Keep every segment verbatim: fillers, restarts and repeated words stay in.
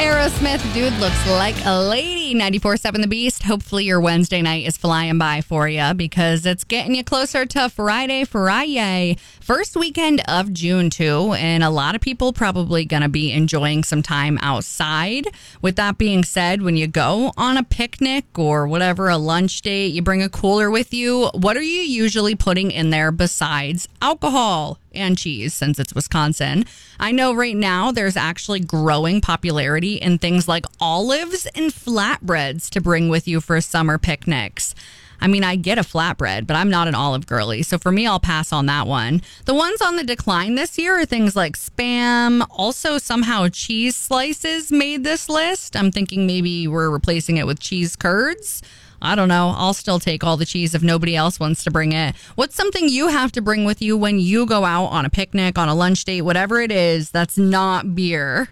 Aerosmith, Dude Looks Like a Lady. ninety-four seven The Beast. Hopefully your Wednesday night is flying by for you because it's getting you closer to Friday, Friday. First weekend of June, too, and a lot of people probably going to be enjoying some time outside. With that being said, when you go on a picnic or whatever, a lunch date, you bring a cooler with you, what are you usually putting in there besides alcohol and cheese, since it's Wisconsin? I know right now there's actually growing popularity in things like olives and flatbreads to bring with you for summer picnics. I mean, I get a flatbread, but I'm not an olive girly. So for me, I'll pass on that one. The ones on the decline this year are things like Spam. Also, somehow cheese slices made this list. I'm thinking maybe we're replacing it with cheese curds. I don't know. I'll still take all the cheese if nobody else wants to bring it. What's something you have to bring with you when you go out on a picnic, on a lunch date, whatever it is, that's not beer?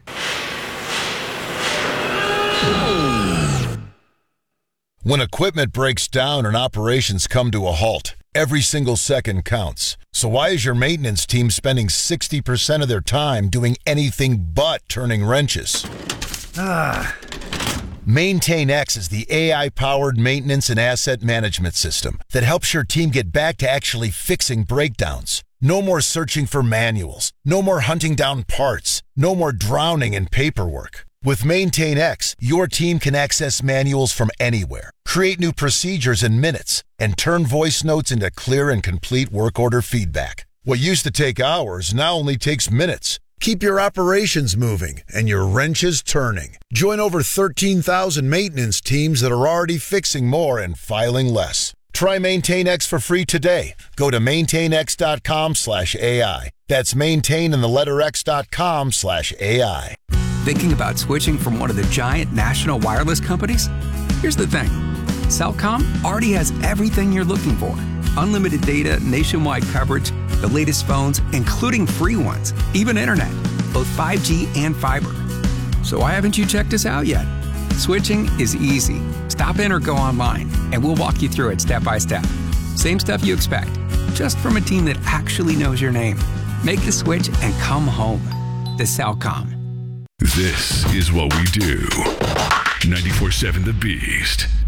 When equipment breaks down and operations come to a halt, every single second counts. So why is your maintenance team spending sixty percent of their time doing anything but turning wrenches? Ah. MaintainX is the A I-powered maintenance and asset management system that helps your team get back to actually fixing breakdowns. No more searching for manuals. No more hunting down parts. No more drowning in paperwork. With MaintainX, your team can access manuals from anywhere, create new procedures in minutes, and turn voice notes into clear and complete work order feedback. What used to take hours now only takes minutes. Keep your operations moving and your wrenches turning. Join over thirteen thousand maintenance teams that are already fixing more and filing less. Try MaintainX for free today. Go to maintainx.com slash AI. That's maintain and the letter x.com slash AI. Thinking about switching from one of the giant national wireless companies? Here's the thing. Cellcom already has everything you're looking for. Unlimited data, nationwide coverage, the latest phones, including free ones, even internet, both five G and fiber. So why haven't you checked us out yet? Switching is easy. Stop in or go online, and we'll walk you through it step by step. Same stuff you expect, just from a team that actually knows your name. Make the switch and come home. The Cellcom. This is what we do. ninety-four seven The Beast.